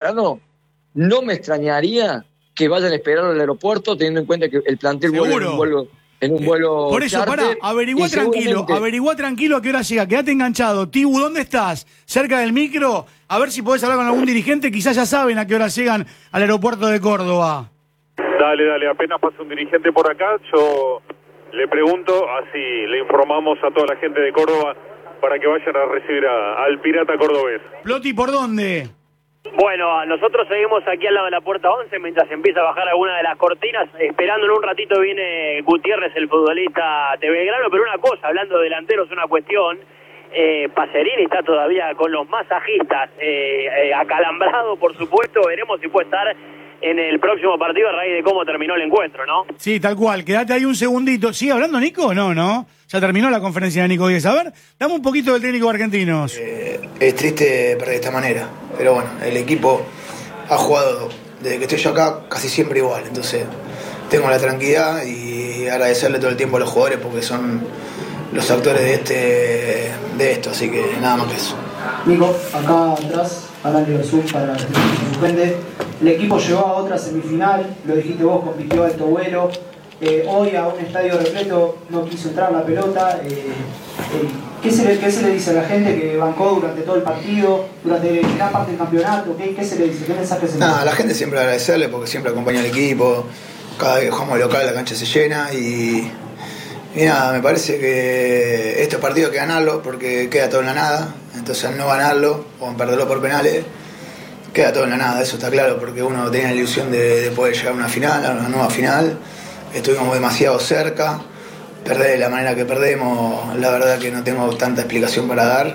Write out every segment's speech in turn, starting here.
Belgrano, no me extrañaría que vayan a esperar al aeropuerto, teniendo en cuenta que el plantel vuela en un vuelo por eso, charter, averigua tranquilo a qué hora llega. Quédate enganchado. Tibu, ¿dónde estás? ¿Cerca del micro? A ver si podés hablar con algún dirigente. Quizás ya saben a qué hora llegan al aeropuerto de Córdoba. Dale, apenas pasa un dirigente por acá, yo le pregunto, así le informamos a toda la gente de Córdoba para que vayan a recibir al pirata cordobés. Ploti, ¿por dónde? Bueno, nosotros seguimos aquí al lado de la puerta 11 mientras empieza a bajar alguna de las cortinas. Esperando en un ratito viene Gutiérrez, el futbolista de Belgrano. Pero una cosa, hablando de delanteros, una cuestión. Pacerini está todavía con los masajistas, acalambrado, por supuesto. Veremos si puede estar en el próximo partido a raíz de cómo terminó el encuentro, ¿no? Sí, tal cual. Quédate ahí un segundito. ¿Sigue hablando Nico? No. Ya terminó la conferencia de Nico Díez. A ver, dame un poquito del técnico de Argentinos. Es triste perder de esta manera, pero bueno, el equipo ha jugado desde que estoy yo acá casi siempre igual, entonces tengo la tranquilidad y agradecerle todo el tiempo a los jugadores porque son los actores de esto, así que nada más que eso. Nico, acá atrás, Alan Riversum para el suspende. El equipo llegó a otra semifinal, lo dijiste vos, compitió a alto vuelo. Hoy a un estadio repleto no quiso entrar la pelota. ¿Qué se le dice a la gente que bancó durante todo el partido, durante gran parte del campeonato? ¿Qué se le dice? ¿Qué mensaje se le dice? A la gente siempre agradecerle porque siempre acompaña al equipo. Cada vez que jugamos local la cancha se llena y nada, me parece que estos partidos hay que ganarlo porque queda todo en la nada. Entonces al no ganarlo o perderlo por penales, queda todo en la nada, eso está claro, porque uno tenía la ilusión de poder llegar a una final, a una nueva final. Estuvimos demasiado cerca, perder de la manera que perdemos, la verdad que no tengo tanta explicación para dar,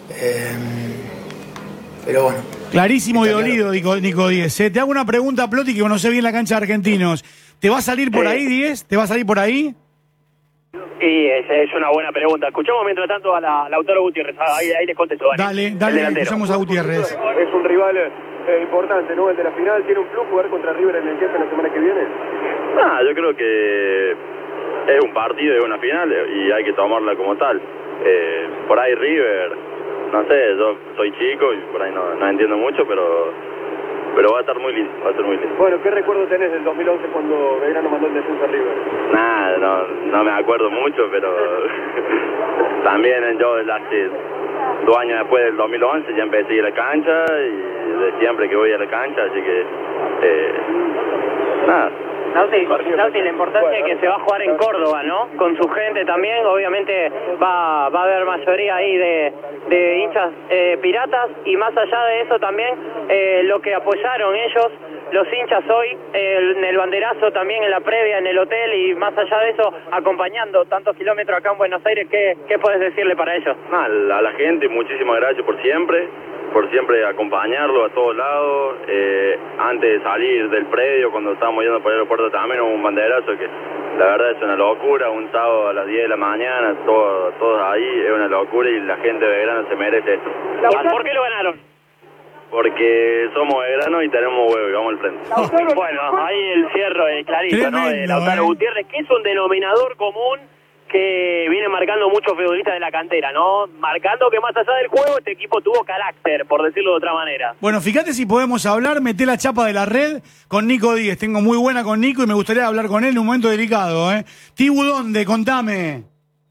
pero bueno. Clarísimo y dolido, Nico Díez. Te hago una pregunta, Ploti, que conoce bien la cancha de Argentinos. ¿Te va a salir por ahí, Díez? ¿Te va a salir por ahí? Sí, es una buena pregunta. Escuchamos mientras tanto a Lautaro Gutiérrez. Ahí les contesto, Dani. Dale, escuchamos a Gutiérrez. Es un rival importante, ¿no? El de la final. ¿Tiene un plus jugar contra River en el Kempe la semana que viene? Yo creo que es un partido, es una final y hay que tomarla como tal. Por ahí River, no sé, yo soy chico y por ahí no entiendo mucho, pero va a estar muy lindo, Bueno, ¿qué recuerdo tenés del 2011 cuando Belgrano mandó el descenso a River? No me acuerdo mucho, pero también yo hace 2 años después del 2011 ya empecé a ir a la cancha y de siempre que voy a la cancha, así que nada. Nauti, la importancia de que se va a jugar en Córdoba, ¿no? Con su gente también, obviamente va a haber mayoría ahí de hinchas piratas y más allá de eso también lo que apoyaron ellos, los hinchas hoy, en el banderazo también en la previa, en el hotel y más allá de eso, acompañando tantos kilómetros acá en Buenos Aires, ¿qué puedes decirle para ellos? A la gente, muchísimas gracias por siempre acompañarlo a todos lados. Antes de salir del predio, cuando estábamos yendo por el aeropuerto también hubo un banderazo que la verdad es una locura, un sábado a las 10 de la mañana, todos ahí, es una locura y la gente de Belgrano se merece esto. ¿Por qué lo ganaron? Porque somos Belgrano y tenemos huevo y vamos al frente. Bueno, ahí el cierre clarito, Tremendo, ¿no? De Lautaro Gutiérrez, que es un denominador común que viene marcando muchos futbolistas de la cantera, ¿no? Marcando que más allá del juego este equipo tuvo carácter, por decirlo de otra manera. Bueno, fíjate si podemos hablar, meté la chapa de la red con Nico Díez. Tengo muy buena con Nico y me gustaría hablar con él en un momento delicado, ¿eh? Tibu, ¿dónde? Contame.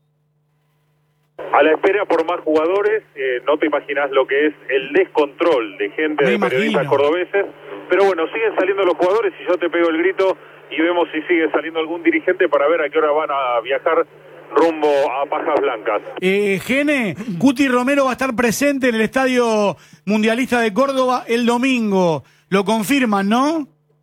A la espera por más jugadores, no te imaginas lo que es el descontrol de gente, de periodistas cordobeses, pero bueno, siguen saliendo los jugadores y yo te pego el grito y vemos si sigue saliendo algún dirigente para ver a qué hora van a viajar rumbo a Pajas Blancas. Gene, Cuti Romero va a estar presente en el Estadio Mundialista de Córdoba el domingo. Lo confirman, ¿no?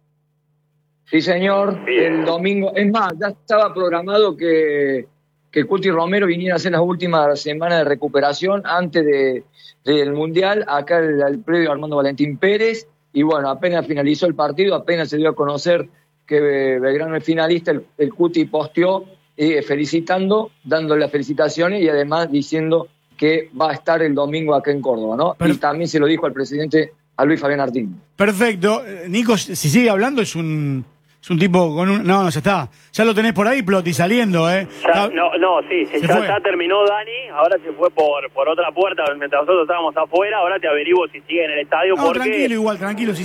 Sí, señor. Bien. El domingo. Es más, ya estaba programado que Cuti Romero viniera a hacer las últimas semanas de recuperación antes del Mundial, acá el previo Armando Valentín Pérez. Y bueno, apenas finalizó el partido, apenas se dio a conocer que Belgrano es finalista, el Cuti posteó felicitando, dándole las felicitaciones y además diciendo que va a estar el domingo acá en Córdoba, ¿no? Y también se lo dijo al presidente, a Luis Fabián Artín. Perfecto. Nico, si sigue hablando, es un tipo con un... No, ya está. Ya lo tenés por ahí, Ploti, saliendo, ¿eh? Ya terminó Dani, ahora se fue por otra puerta mientras nosotros estábamos afuera, ahora te averiguo si sigue en el estadio. No, porque... tranquilo.